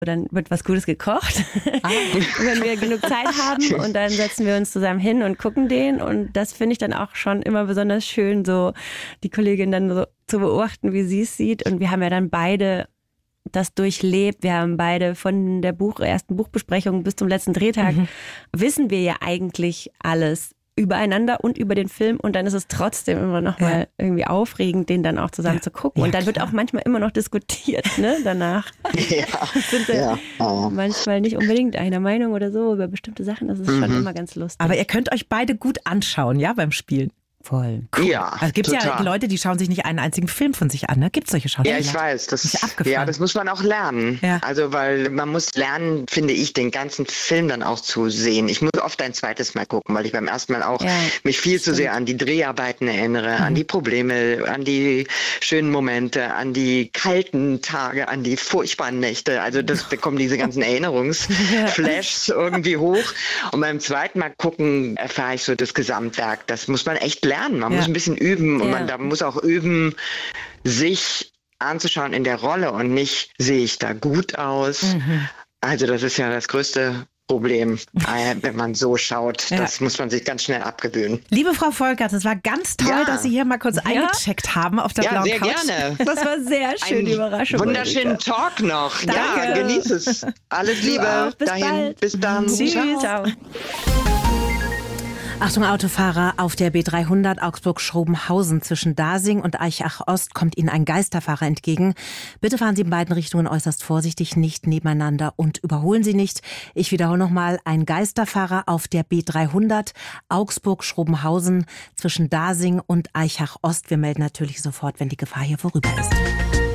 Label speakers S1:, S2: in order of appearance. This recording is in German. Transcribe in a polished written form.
S1: Dann wird was Gutes gekocht, wenn wir genug Zeit haben und dann setzen wir uns zusammen hin und gucken den und das finde ich dann auch schon immer besonders schön, so die Kollegin dann so zu beobachten, wie sie es sieht und wir haben ja dann beide das durchlebt, wir haben beide von der ersten Buchbesprechung bis zum letzten Drehtag, wissen wir ja eigentlich alles übereinander und über den Film und dann ist es trotzdem immer noch mal irgendwie aufregend, den dann auch zusammen zu gucken. Und dann wird auch manchmal immer noch diskutiert, ne, danach. Sind wir manchmal nicht unbedingt einer Meinung oder so über bestimmte Sachen. Das ist schon immer ganz lustig.
S2: Aber ihr könnt euch beide gut anschauen, ja, beim Spielen.
S1: Voll.
S3: Cool. Ja,
S2: also es gibt ja Leute, die schauen sich nicht einen einzigen Film von sich an, ne? Gibt es solche Schauspieler?
S3: Ja, ich weiß. Das muss man auch lernen. Ja. Also, weil man muss lernen, finde ich, den ganzen Film dann auch zu sehen. Ich muss oft ein zweites Mal gucken, weil ich beim ersten Mal auch mich viel zu sehr an die Dreharbeiten erinnere, an die Probleme, an die schönen Momente, an die kalten Tage, an die furchtbaren Nächte. Also das bekommen diese ganzen Erinnerungsflashs irgendwie hoch. Und beim zweiten Mal gucken erfahre ich so das Gesamtwerk. Das muss man echt lernen. Man muss ein bisschen üben und man muss auch üben, sich anzuschauen in der Rolle und nicht, sehe ich da gut aus? Also das ist ja das größte Problem, wenn man so schaut. Das muss man sich ganz schnell abgewöhnen.
S2: Liebe Frau Volkert, es war ganz toll, dass Sie hier mal kurz eingecheckt haben auf der blauen
S3: sehr
S2: Couch.
S3: Gerne.
S1: Das war sehr schön, die Überraschung.
S3: Wunderschönen Talk noch.
S1: Danke.
S3: Ja, genieß es. Alles Liebe.
S1: Bis bald.
S3: Bis dann.
S1: Tschüss. Ciao.
S2: Achtung Autofahrer, auf der B300 Augsburg-Schrobenhausen zwischen Dasing und Aichach-Ost kommt Ihnen ein Geisterfahrer entgegen. Bitte fahren Sie in beiden Richtungen äußerst vorsichtig, nicht nebeneinander und überholen Sie nicht. Ich wiederhole nochmal, ein Geisterfahrer auf der B300 Augsburg-Schrobenhausen zwischen Dasing und Aichach-Ost. Wir melden natürlich sofort, wenn die Gefahr hier vorüber ist.